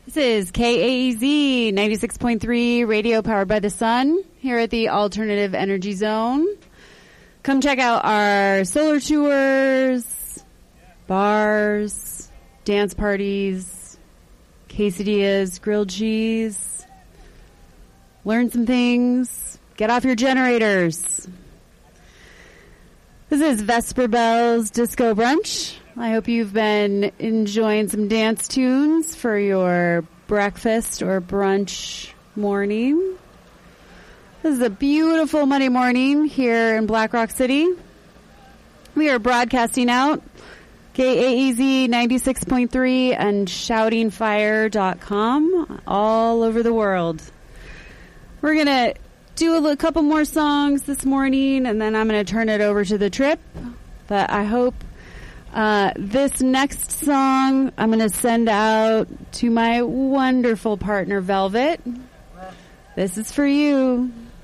This is KAEZ 96.3 radio powered by the sun here at the Alternative Energy Zone. Come check out our solar tours, bars, dance parties, quesadillas, grilled cheese. Learn some things. Get off your generators. This is Vesper Bells Disco Brunch. I hope you've been enjoying some dance tunes for your breakfast or brunch morning. This is a beautiful Monday morning here in Black Rock City. We are broadcasting out KAEZ 96.3 and shoutingfire.com all over the world. We're going to do a couple more songs this morning, and then I'm going to turn it over to the trip. But I hope this next song I'm going to send out to my wonderful partner, Velvet. This is for you.